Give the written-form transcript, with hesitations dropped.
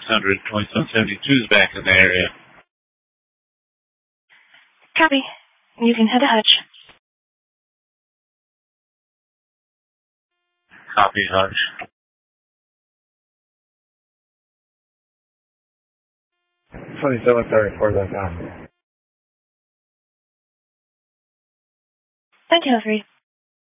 600, 2772 is back in the area. Copy. You can head to Hutch. Copy, Hutch. .2734.com. Thank you, Humphrey.